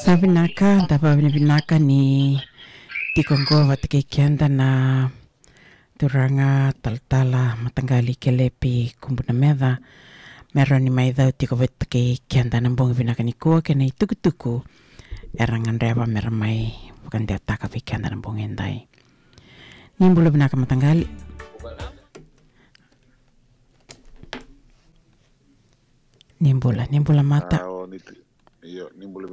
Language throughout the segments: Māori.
Savinaka dapa vinaka ni tikongova tikikianda na turanga taltala matanggali kelepi kumbuna medha meroni maidha tiko vetki kianda na bongi vinaka ni kua kena tuku erangan reva meramai bukan dia taka kianda na bongi endai nimbula vinaka matanggali nimbula mata iyo nimbula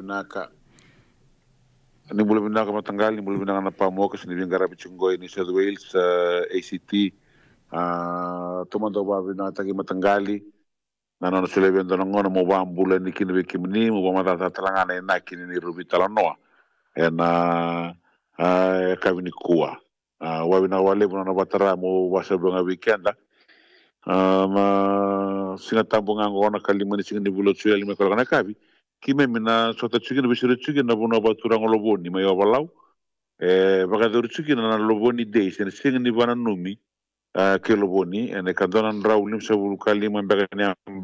vinaka matanggali nimbula vinaka na pamoka sini vingara bichungoi ni South Wales ACT tomando ba vinaka ki matanggali na nono sile vendo na ngona mo bambula ni kini wikimni mo ba mata talangana na kini ni rubitala noa na kavini kuwa wawina wale na batara mo wasabunga weekenda singa tambunga ngona kalimani singa ni bulo tsuya lima kolana kabi kime mina sota tsuki na bisire tsuki na bona batura ngoloboni mayo balau baka dur tsuki na loboni days and singa ni bana numi ke loboni ene kadona ndrau lim sa bulu kalima mbega ni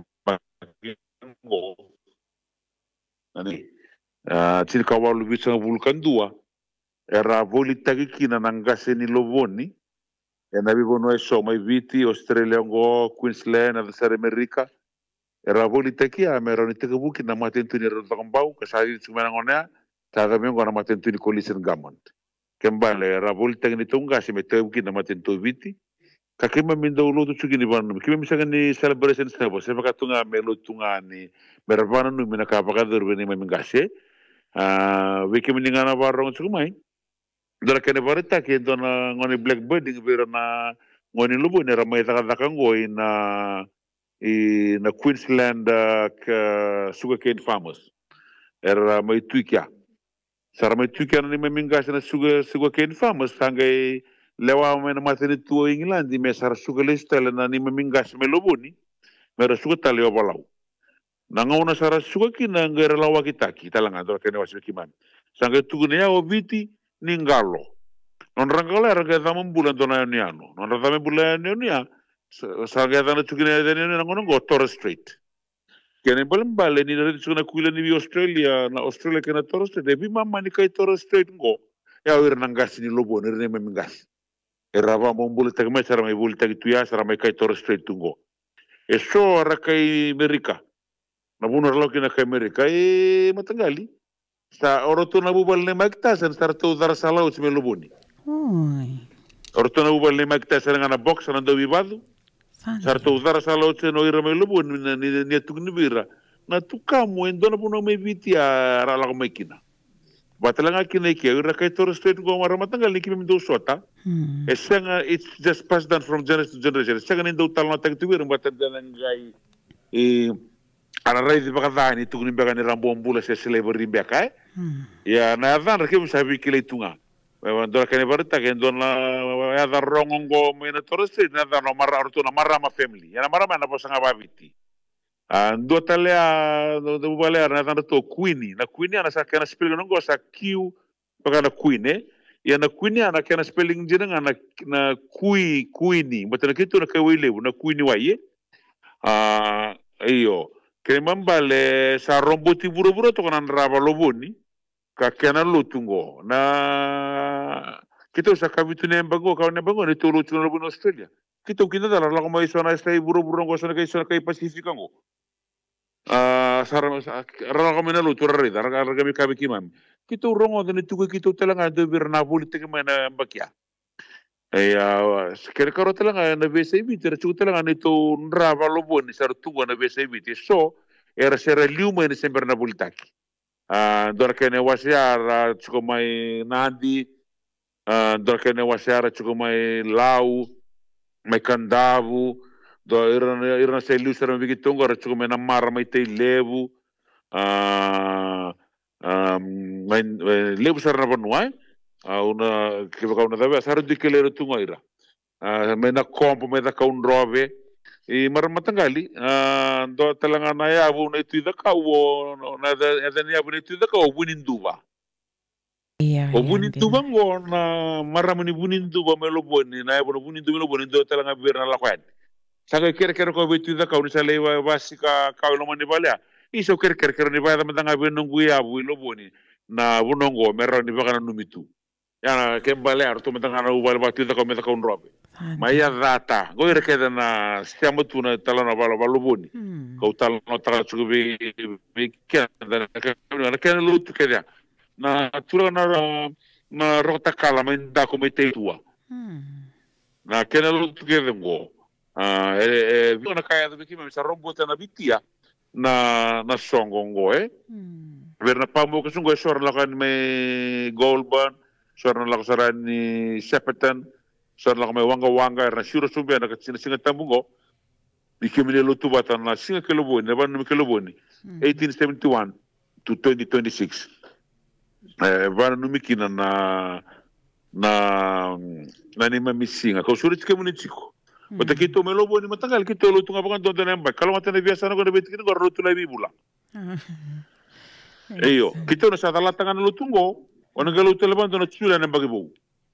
ngo ani tiri kawalu bisa bulu kandua era voli tagiki na nangase ni loboni ena vivono e so mai viti Australia ngo Queensland na South America era voli takia meroni tegebuki na matentu ni rotambau kasari tsumana ngona taga mengo na matentu ni coalition government kembale era voli tagni tunga se metebuki na matentu viti kakema mindo lo tsuki ni banu kime misanga ni celebration sabo se baka tunga melo tunga ni meravana nu mina ka baka dorbe ni mingase wiki miningana barong tsumai dora kene varita ke dona ngoni blackbird ngi na ngoni lubu ne ramai taka ngoi na Queensland sugarcane farmers era mai tuikia sara mai tuikia ni memingas na sugarcane farmers sangai lewa mena materi tuo England me sara sugarlistele na ni memingas me loboni mera sugatale obalau na ngona sara sugakina ngera lawa kitaki talanga dora kene wasikimam sangai tugune ya oviti ningalo non rangala raga zaman bulan dona niano non rangala bulan niano saga dana tukine dana ngono go Torres Strait kene balam bale ni dari tsuna kuila ni Australia na Australia kena Torres Strait debi mama ni kai Torres Strait ngo ya wir nangas ni lobo ne ne mengas erava mombul tag me sara mai bul tag tuya sara mai kai Torres Strait tungo eso rakai Amerika na bunor lo kina kai Amerika matangali sa oroto na bubal ne magta san starto dar salau me loboni oroto na bubal ne magta san ngana box na do vivado sarto udara sala oche no ira melubu ni tukni bira na tukamu endona puno me vitia rala komekina batalanga kina ki ira kai Torres Strait go mara matanga liki me do sota esenga it's just passed down from generation to generation senga ndo talna tak tuwir batanda ngai ana rai di baka ni tukni baka ni rambo mbula se slavery beka ya na dan ke musabi kile tunga Dora kene barita ke dona ya da rongongo mena Torres Strait na da no mara orto na mara ma family ya na mara na posanga babiti ndo talea do balea na da to Queenie na Queenie ana sa kana spelling ngo sa Q baka na Queenie ya na Queenie ana kana spelling jeneng ana na Queenie batana kitu na kawile na Queenie waye iyo kene mambale sa romboti buru-buru to kana raba loboni kakena lutungo na kita usah kabitu nembango kau nembango ni tulu tulu lobon Australia kita kita dalam lagu mai sona stay buru-buru ngo sona kai Pasifika ngo sarang raga mena lu turare raga mi kabi kimam kita rongo deni tuku kita telanga de birna politik mena bakia sekere karo telanga na VCB ter cu telanga ni tu nrava lobon sar tu na VCB so era sera liuma ni semberna bultaki dora kene wasiara cukup mai nadi dora kene wasiara cukup mai lau mai kandavu do irna se lusera mi gitongo cukup mai namara mai te levu mai levu sarna banua una kiba kauna dawe saru dikele tungo ira mai na kompo mai da kaun rove maramatanggali do talanga na ya bu na itu da kawo na da ya bu na itu da kawo buninduba o buninduba ngo na maramani buninduba me loboni na ya bu buninduba loboni do talanga birna la kwad saka kere ko betu da kawo sa lewa basika kawo lo mani balya iso kere ni ba da matanga be nungu ya bu loboni na bunongo mera ni baka na numitu ya kembale arto metanga na ubal batu ta kometa ka unrobe maya data go ire keda na stiamo tu na tala na balo balo boni ko tala no tala chu be kenda na kena lutu keda na tura na rota kala menda ko mete tua na kena lutu keda ngo na kaya da biki sa robota na bitia na songo ngo ver na pambo ko sungo sor la kan me Goulburn sor na la saran ni Shepparton sor la me wanga na siro sumbe na katsina singa tambungo bikimile lutu bata na singa keloboni na banu keloboni 1871 to 2026 vana numikina na ni mamisinga ko suri tike munitiko Bota kito melobo ni matangal kito lutu ngapakan tonton nembak. Kalau matanya biasa na ko na betikin ko lutu na bibula. Eyo, kito na sa talatangan lutu ngo, ona galutu leban to na tsula nembak ibu.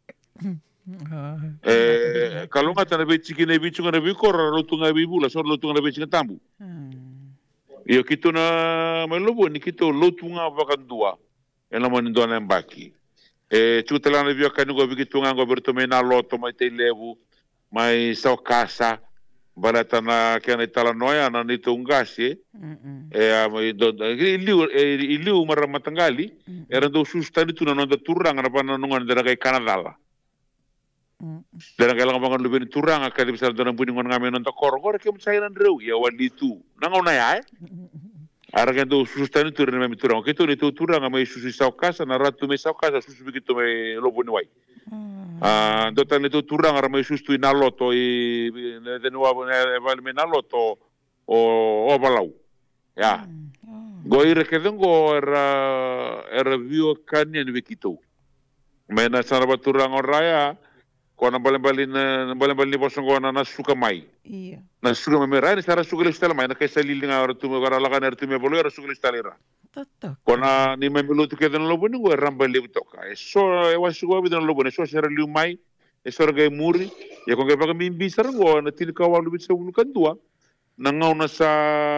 Kalau ngata na betikin na bichu na bikor lutu nga bibula, so lutu nga betikin tambu. Iyo kito na melobo ni kito lutu nga vakan dua. Ela mani do nembaki. Chuta la na biyo kanugo bikito nga go bertome na loto mai te levu. Mai sau casa barata na kena tala noya na nito ungasi mai do iliu mara matangali era do susta itu na nonda turang na pana nungan dera kai Kanada dera kai langabangan lubeni turang akali besar dona buni ngon ngame nonda korgor ke msairan reu ya walitu nangona ya Aragan do susta itu na mai turang ke to nito turang mai susu sau casa na ratu mai sau casa susu begitu mai loboni wai Dotan itu turang ramai sustu inaloto de nuevo valme naloto o balau ya goire que dengo era view kanyan vikito mena sana turang oraya kona balen bosongo na suka mai na suka mai rai sara suka listela mai na kai salilinga ortu gara lakan ertu me bolo era suka listalera Kona ni memilutu ke dan lobo ni go ramba lebu toka. So wasu go bidan lobo ne so sera liu mai. So ga muri ya ko ga pa mimbi sargo na til ka walu bitsa ulukan tua. Na ngau na sa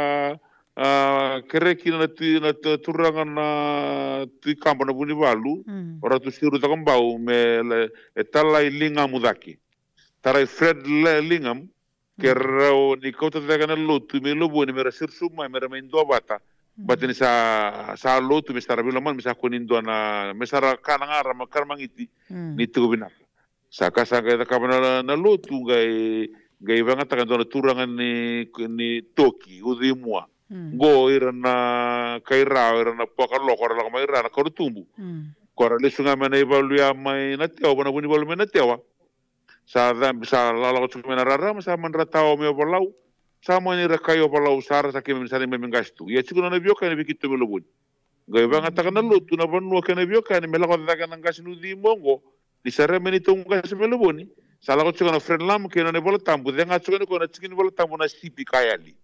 kereki na turangan na ti kampo na buni walu. Ora tu siru ta kambau me talai linga mudaki. Tarai Fred lingam kerau ni kota ta kana lutu me lobo ni mera sirsu mai mera mendo bata. Batini sa lotu misara bilaman misa kunindo na misara kananga makar mangiti ni tubinak saka saka ta kabana na lotu gai bangat kan dona turangan ni toki udimua go irana kaira irana pakalo kora la maira na kortumbu kora lesunga mena ibaluya mai na tewa bana buni balu mena tewa sa la ko tsumena rara sa manratao me balau sama ni rakayo pala usara sa kimi misali memengastu ya chikuno na bioka ni bikito melobun gai banga takana lutu na banua kana bioka ni melako takana ngasi nudi mongo di sare menito ngasi melobuni sala ko chikuno friend lam kena ne bola tambu denga chikuno ko na chikini bola tambu na stipi kayali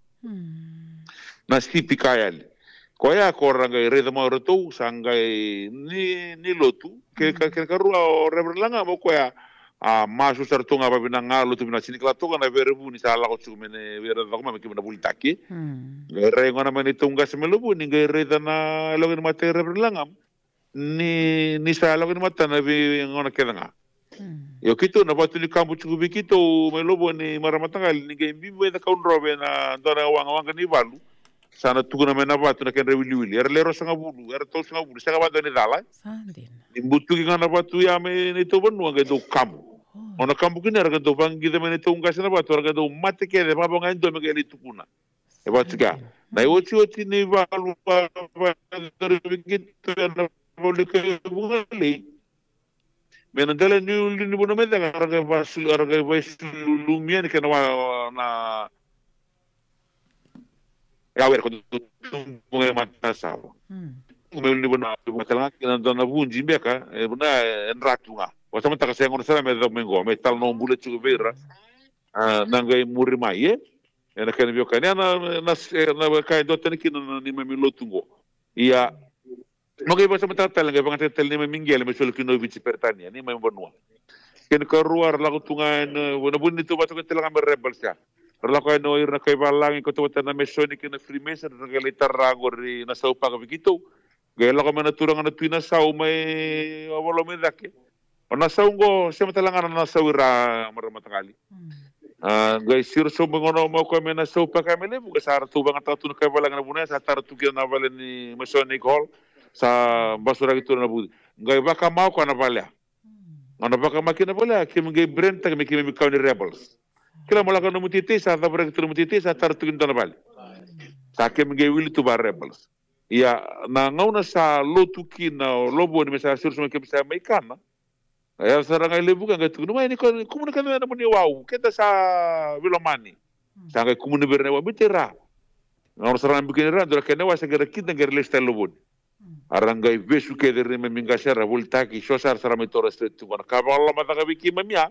ko ya ko ranga reda mo reto sangai ni lotu ke karua rebrlanga mo ko ya masu sartunga pa binangalo tu binasini klatonga na verebu ni sala ko tsumene vera dogma me kimna bulitaki gere ngona mani tunga semelubu ni gere dana login mate rebrlangam ni sala login mata na bi ngona kedanga yo kito na batu ni kampu chukubi kito melubu ni maramatangal ni gembi be da kaun robe na dona wanga ni balu sana tuguna mena batu na kenre wili er lero sanga bulu er to sanga bulu sanga batu ni dala ni butu ki ngana batu ya me ni to bonu ga do kamu Ona kampu kini araga do bangi de mene to ungasi na batu araga do mate ke de baba ngai do me ke litukuna e batu ka na oti ni balu ba begitu na bolu ke bungali mena dele ni bono me da araga basu lumia ni ke na ya ver ko bunga mata sawa me ni bono matala ke na dona bunji beka e bona enratunga Wasa mata kasi ngono sala me domingo me tal no bule chu vera nangai muri mai na kan bio kan na kai do tan kin ni me lotungo ia no ke wasa mata tal ngai bangat tel ni me mingel me sul kino vici pertania ni me bonua ken ka ruar la kutungan wona bunni to batu tel ngamber rebel sia la ko no ir na kai balang ko to tan me soni kin freemason ngai taragor na saupa ka begitu Gaya lako mana turang na tuina sau mai awalo me dake. Ona sau go sema talanga na sau ira maramatali. Gaya sir so mengono mo ko mena sau pakamele buka sar tu bang atau tun kai balanga buna sa tar tu kina vale ni Masonic Hall sa basura gitu na budi. Gaya baka mau ko na vale. Ana baka makina vale kim gay brand tak mi kim mi kauni rebels. Kila mola kan mutiti sa tabra gitu mutiti sa tar tu kina na vale. Sa kim gay will tu bar rebels. Ya na ngauna sa lotu kina lobo ni mesa sur sama kim sa maikana. Ya sarang ai lebu kan gatu no ini ko komunikan na muni wow kita sa wilomani. Sa ngai komuni berne wa bitera. Ngaur sarang bikin ra dora kene wa sa gara kita gara lesta lobo. Arangai vesu ke de reme mingasera voltaki sosar sarame torres tu bana kaballa mata biki mamia.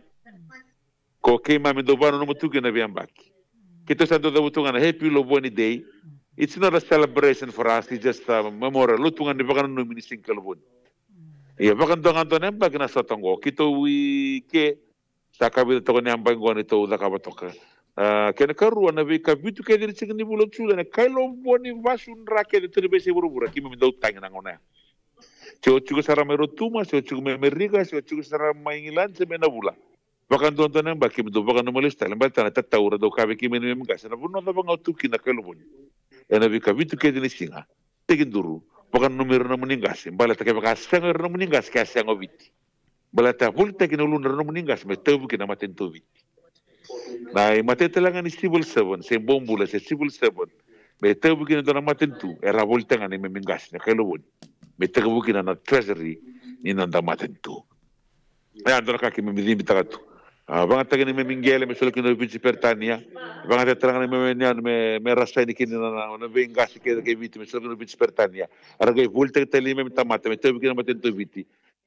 Ko ke mami do bana no mutuki na biambaki. Kita sa do butungan happy lobo ni day. It's not a celebration for us, it's just a memorial. Lutungan di bakan no minising kalubon. Iya bakan dongan to nemba kina sotongo. Kito wi ke sakabi to ne amba ngoni to da kabatoka. Kena karuan na vi kabitu ke diri signi bulo chula na kailo boni vasun rake de trebese burubura kimi mi do tang na ngona. Cho chugo sara mero tuma, cho chugo me meriga, cho chugo sara maingilan se mena bula. Bakan don to nemba kimi do bakan no molesta, lemba tana tataura do kabe kimi mi mengasa na buno da banga tuki na kailo boni. Ena vika vitu ke dini singa tegin duru bukan numero na meningas bala ta ke baka sengo na meningas ke sengo viti bala ta volta ke no lunar na meningas me tebu ke na maten to viti na i mate telangan ni civil 7 se bombula se civil 7 me tebu ke na maten tu era volta ngani me meningas na kelo bon me tebu ke na treasury ni na maten tu ya ndora ka ke me midi bitagatu banga tagini me mingele me solo kino vinci pertania banga terangani me nian me rasa ini kini na vengas ke viti me solo kino vinci pertania araga volte tali me tamate me tebi kino matento viti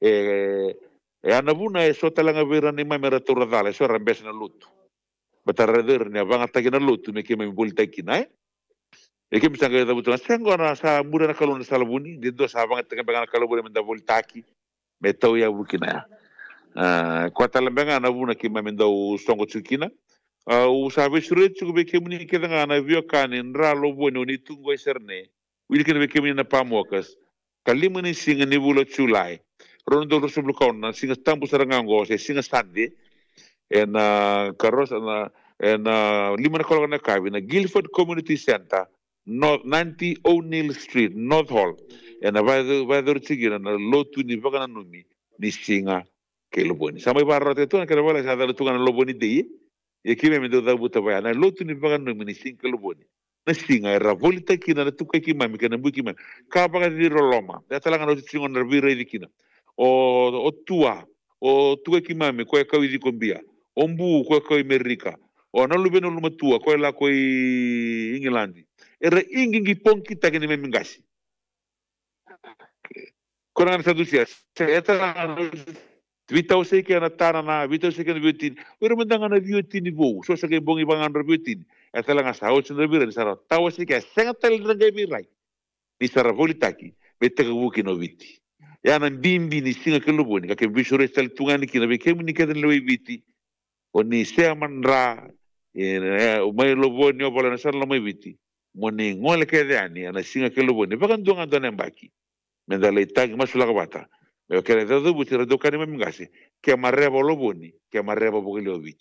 ana buna so talanga vera ni me ratura dale so rambes na luto batareder ni banga tagina luto me ke me volte kina e ke misanga da butu sengo na sa mura na kalon salabuni de do sa banga tagina kalabuni me da voltaki me tau ya bukina kwa talambenga na vuna ki mamenda u songo tsukina u sabe sure tsuku be kemuni ke nga na vio kanin ra lo bueno ni tungo serne wili ke be kemuni na pamokas kalimuni singa ni bulo chulai rondo ro sublu kauna singa tambu sarangango se singa sadde en karos en lima na kolona kabi na Guilford Community Center North 90 O'Neill Street North Hall en vai do tsigina na lotu ni vagana numi ni singa ke loboni sama ibarra te tona ke bola sa da tunga na loboni de e ki me do da buta ba na lotu ni bagan no mini sin ke loboni na singa era volta ki na tu ki mami ke na buki man ka ba di roloma da talanga no tingo na vira di kina o tua o tu ki mami ko ka wi di kombia o mbu ko ka amerika o na lubeno luma tua ko la ko ingilandi era ingi ponki ta ke ni me ngasi ko na sa dusia se eta Vita o seke ana tana na vita o seke na viotin. Ora mandanga na viotin vo. So sake bongi bangan na viotin. E tala nga sa o tsena vira ni sara. Tawa seke senga tala nga virai. Ni sara volitaki. Vete ka wuki no viti. Ya na bimbi ni singa ke loboni ka ke visore sel tungani ki na be kemi ni keden lewe viti. O ni sea manra o mai loboni o bola na sara lo mai viti. Mo ni ngole ke de ani ana singa ke loboni. Bakan dunga dona mbaki. Mendala itagi masula ka bata. Eu quero dizer do butir do cani me ngasi que amarreba lo boni que amarreba bogilovic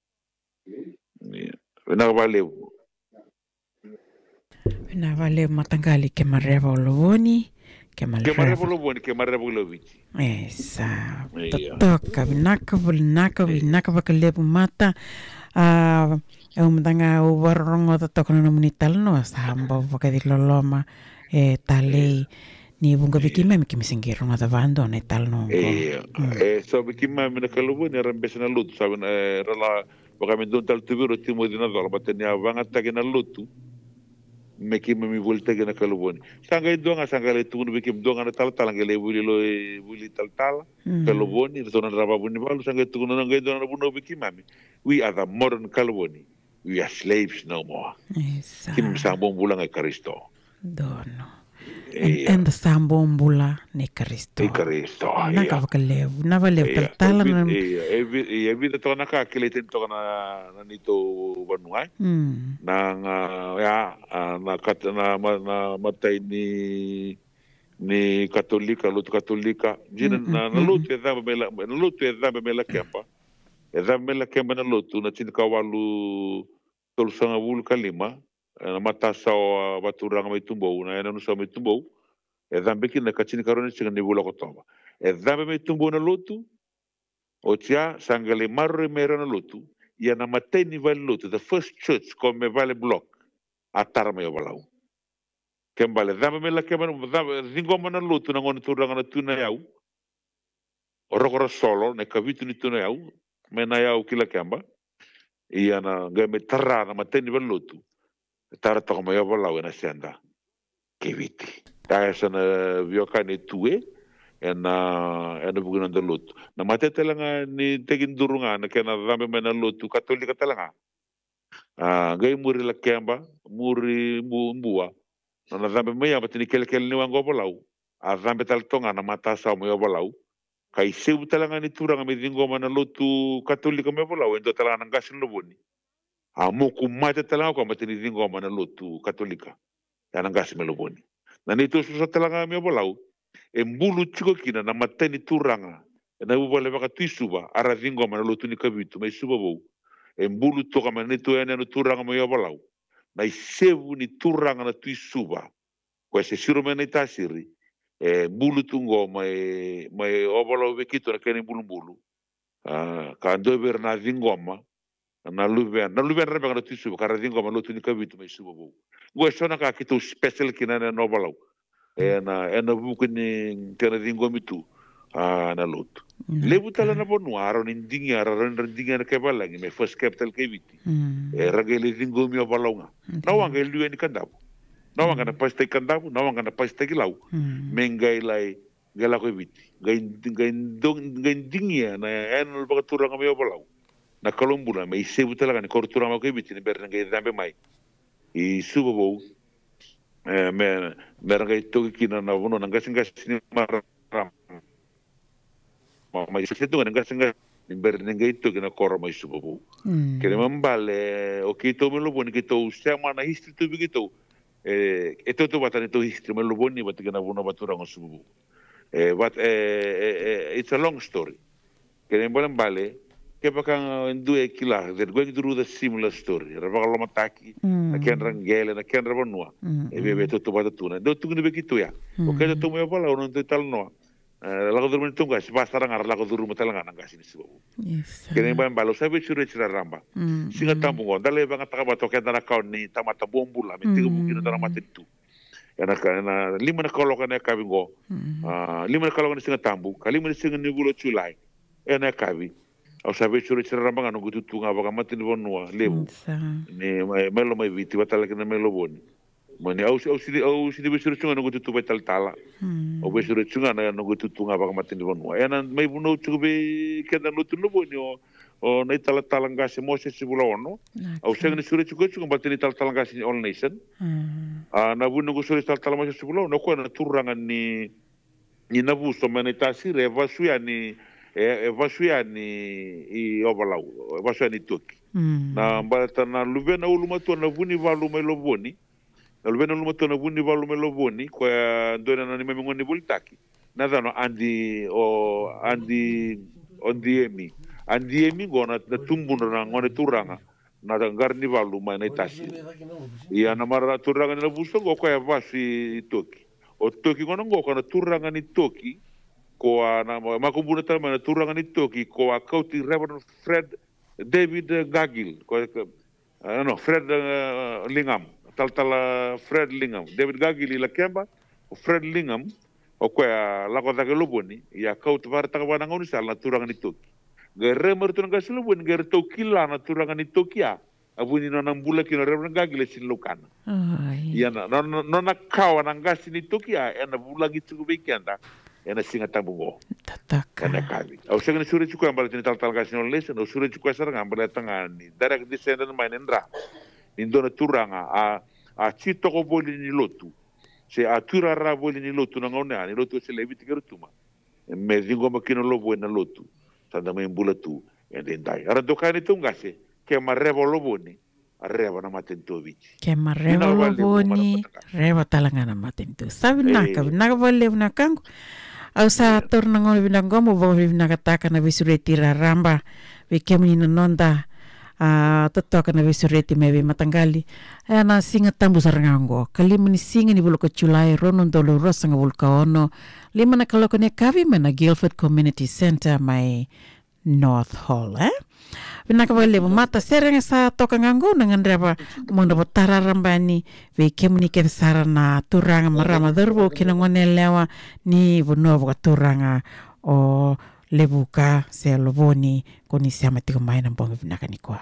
na vale matangali ke marreba lo boni ke amarreba lo boni que amarreba bogilovic esa toka vinaka bakalebu mata e umdanga o warrongo toka no munital no samba bakadilo loma talei ni bunga bikima mi kimisingiro na davando na tal no so bikima mi na kalubo ni rambes na lutu sabi na rala baka mi don tal tubiro timo di na dola batani avanga tagi na lutu me kima mi volta na kalubo ni sanga idonga sanga le tunu bikim donga na tal tal ngele buli tal tal kalubo ni so na raba buni balu sanga tunu na ngai dona buno bikima mi we are the modern kalubo ni we are slaves no more kim sambong bulang e Kristo dono and the sambombula ne Kristo. Naka vakalevu, na valevu taltala na. E vida tona ka kile ten tona na nito vanuai. Na ya na kata na matai ni ni katolika lotu katolika jina na lotu na lotu mela kemba mela kemba na lotu na tin kawalu tolu sanga wulu kalima na matasa o baturanga mai tumbo na ena no mai tumbo beki na kacini karone singa ni wula kotoba mai tumbo na lotu o tia sangale marre mera na lotu ia na mateni vale lotu the first church come vale block atara mai balau kembale mela kemba zingoma na lotu na ngone turanga na tuna yau orokoro solo ne kavitu ni tuna yau mena yau kila kemba ia na game tara na mateni vale lotu tara toko mai balau na senda keviti dai sana viokane tue ena bugina da lotu na matete langa ni tegin durunga na kena dame mena lotu katolika talanga gai muri la kemba muri mbua na dame meya batini kel ni wango balau dame tal tonga na mata sa mo balau kai seu talanga ni turanga me dingo mana lotu katolika me balau endo talanga ngasin loboni moku mate talanga ko batini dingo mana lotu katolika ya ngasin me loboni na ni to so talanga me balau mbulu chiko kina na mateni turanga na ubole baka tisuba ara vingo mana lotu ni kabitu mai suba bo mbulu toka mana to ene no turanga mo yobalau na isevu ni turanga na tisuba ko se siro mena tasiri mbulu tungo mai obalo vekito na kene mbulu ka dober na vingoma na luven rebe na tisuba ka vingo mana lotu ni kabitu mai suba bo go sona ka kito special kina na obalau ena bukini kena dingomitu na lotu lebu tala na bonu aro ni dingi na kebalangi me first capital keviti ragele dingomi obalonga na wanga lueni kandabu na wanga na pasta kandabu na wanga na pasta kilau mengai lai gala keviti gain dingi na ena bakaturanga me obalau na kalombula me sebu tala ni korturanga keviti ni bernga dambe mai I subo meranga toki kina na vono nanga singa sini maram ma setu nanga singa bernanga toki na kora mai subo kene mambale o kito melo boni kito sema na history to bigito to batani to history melo boni batikana vono batura ngo subo but it's a long story kene mambale ke bakang ndue kila they're going through the similar story rabalo mataki na kenra ngele na kenra bonua bebe to bata tuna do tugni bekito ya o ke to mo bala ono to tal no la ko durmo tunga si pasara ngar la ko durmo tal ngana ngasi sibo kene ba mbalo sabe chure chira ramba singa tambu dale banga taka to ke dana kaun ni tamata bombula mi tigo mungkin dana matitu yana kana lima na koloka na kabingo lima na koloka ni singa tambu kalima ni singa ni gulo chulai ena kabi au sabe chure chira ramba ngano gutu tunga baka matin bonua lebu ni melo mai viti batala kena melo boni mani au si be chure chunga no gutu betal tala au be chure chunga no gutu tunga baka matin bonua ena mai buno chube kena no tuno boni o nei tala ngase mo se sibula ono au senga chure chunga batini tala ngase all nation na buno go chure tala mo se sibula no ko na turanga ni na buso mane tasire vasuiani I obalau vasuiani toki na mbata na luvena ulumatu na vuni valu mai lovoni na luvena ulumatu na vuni valu mai lovoni kwa ndona na nime ngoni bultaki na dano andiemi gona na tumbun na ngone turanga na garni valu mai na tasi ia na mara turanga na buso go kwa vasi toki o toki gona go na turanga ni toki ko na makumbuna tama na turanga ni toki ko a kauti Reverend Fred David Gagil ko Fred Lingam tal Fred Lingam David Gagil la kemba o Fred Lingam o ko la ko daga loboni ya kauti var ta wana ngoni sal na turanga ni toki ga remer turanga siloboni ga toki la na turanga ni toki a abuni no nambula kino Reverend Gagil sin lokana ya na kawa na ngasi ni toki a ena bulagi tuku bekenda ena singa tambungo tataka ena kabi au senga sure chuku ambala tini tal gasino lesson au sure chuku saranga ambala tangani direct descendant mainendra indona turanga a chito ko boli ni lotu se a turara boli ni lotu na ngone ani lotu se leviti kerutuma me zingo makino lobo na lotu tanda me mbula tu ende ndai ara dokani tungase ke ma rebo loboni arreva na matento viti. Ke mareva lovoni, reva talangana matento. Sabi naka vale una kangu. Au sa torna ngol vinangomo vo vinakataka na visureti raramba. Vikemni nonda totoka na visureti mewe matangali. Na singa tambu sarangango. Kalima ni singa ni buluka Julai ronon dolo rosa nga bulka ono. Lima na kaloko ne kavi na Guildford Community Center mai North Hall, Vinaka vale mata sereng sa toka ngango nangan reba mona botara rambani ve kemuni ke sarana turanga marama derbo kinangone lewa ni vonovo turanga o lebuka se lovoni koni sama tiko mai na bongo vinaka ni kwa.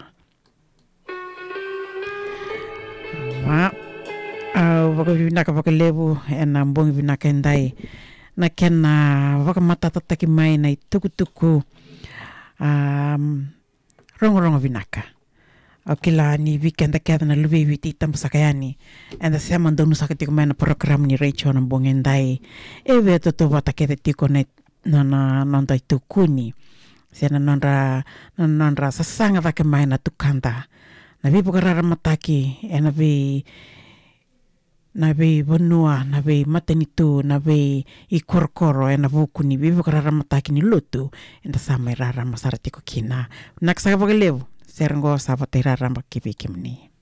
Waka vinaka waka lebu ena bongo vinaka endai na kena waka mata tataki mai na tuku rongo vinaka. Kila ni weekend kia na luwe witi tamasakayani. And the same donu sakatiko mai na program ni Rachel na bongendai. Ewe toto wata kia tiko net na nondai tukuni. Siana nondra sasanga wake mai na tukanda. Na vi pukarara mataki e na vi bonua, na vi matenitu, na vi I korokoro e na vukuni, vi pukarara mataki ni lutu, e na sama I rara masara tiko kina. Nakasaka pagalevu, serango sa pati rara makipi kimni.